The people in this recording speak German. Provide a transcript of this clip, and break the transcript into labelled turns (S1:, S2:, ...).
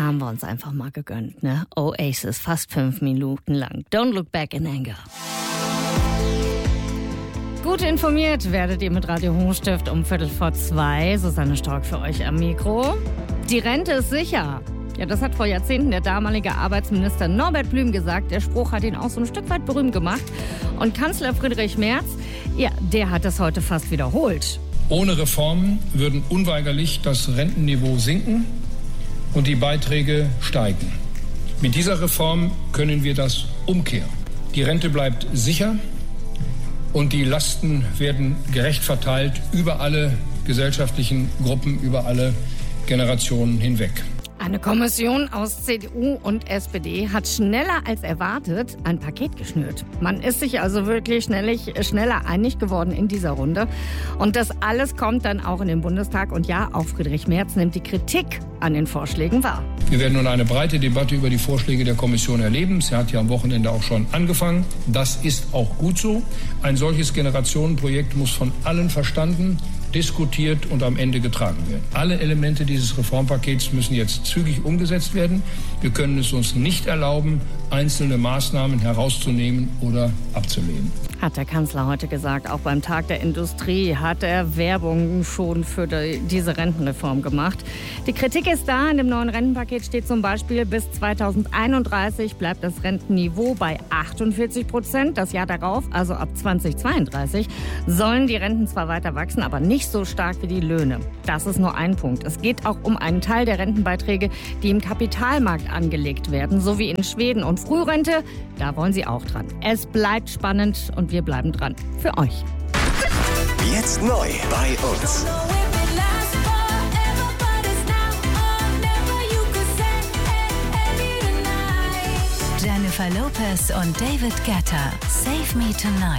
S1: Haben wir uns einfach mal gegönnt, ne? Oasis, fast 5 Minuten lang. Don't look back in anger. Gut informiert werdet ihr mit Radio Hochstift um 1:15. Susanne Stork für euch am Mikro. Die Rente ist sicher. Ja, das hat vor Jahrzehnten der damalige Arbeitsminister Norbert Blüm gesagt. Der Spruch hat ihn auch so ein Stück weit berühmt gemacht. Und Kanzler Friedrich Merz, ja, der hat das heute fast wiederholt.
S2: Ohne Reformen würden unweigerlich das Rentenniveau sinken und die Beiträge steigen. Mit dieser Reform können wir das umkehren. Die Rente bleibt sicher und die Lasten werden gerecht verteilt über alle gesellschaftlichen Gruppen, über alle Generationen hinweg.
S1: Eine Kommission aus CDU und SPD hat schneller als erwartet ein Paket geschnürt. Man ist sich also wirklich schneller einig geworden in dieser Runde. Und das alles kommt dann auch in den Bundestag. Und ja, auch Friedrich Merz nimmt die Kritik an den Vorschlägen wahr.
S2: Wir werden nun eine breite Debatte über die Vorschläge der Kommission erleben. Sie hat ja am Wochenende auch schon angefangen. Das ist auch gut so. Ein solches Generationenprojekt muss von allen verstanden, diskutiert und am Ende getragen werden. Alle Elemente dieses Reformpakets müssen jetzt zügig umgesetzt werden. Wir können es uns nicht erlauben, einzelne Maßnahmen herauszunehmen oder abzulehnen.
S1: Hat der Kanzler heute gesagt. Auch beim Tag der Industrie hat er Werbung schon für diese Rentenreform gemacht. Die Kritik ist da. In dem neuen Rentenpaket steht zum Beispiel, bis 2031 bleibt das Rentenniveau bei 48%. Das Jahr darauf, also ab 2032, sollen die Renten zwar weiter wachsen, aber nicht so stark wie die Löhne. Das ist nur ein Punkt. Es geht auch um einen Teil der Rentenbeiträge, die im Kapitalmarkt angelegt werden, so wie in Schweden. Und Frührente, da wollen sie auch dran. Es bleibt spannend und wir bleiben dran. Für euch.
S3: Jetzt neu bei uns.
S4: Jennifer Lopez und David Guetta. Save Me Tonight.